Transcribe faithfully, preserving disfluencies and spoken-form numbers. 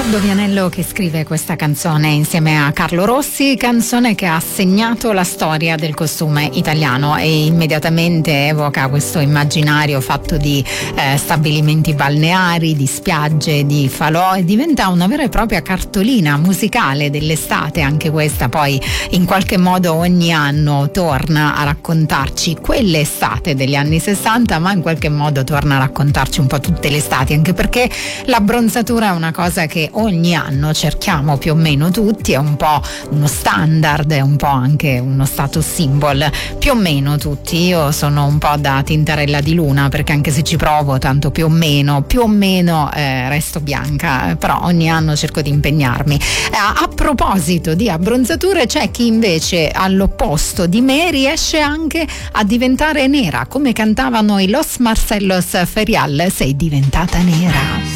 Riccardo Vianello che scrive questa canzone insieme a Carlo Rossi, canzone che ha segnato la storia del costume italiano e immediatamente evoca questo immaginario fatto di eh, stabilimenti balneari, di spiagge, di falò, e diventa una vera e propria cartolina musicale dell'estate. Anche questa poi in qualche modo ogni anno torna a raccontarci quell'estate degli anni sessanta, ma in qualche modo torna a raccontarci un po' tutte le estati, anche perché l'abbronzatura è una cosa che ogni anno cerchiamo più o meno tutti, è un po' uno standard, è un po' anche uno status symbol, più o meno tutti. Io sono un po' da Tintarella di Luna, perché anche se ci provo tanto più o meno più o meno eh, resto bianca, però ogni anno cerco di impegnarmi. Eh, a proposito di abbronzature, c'è chi invece all'opposto di me riesce anche a diventare nera, come cantavano i Los Marcellos Ferial: sei diventata nera.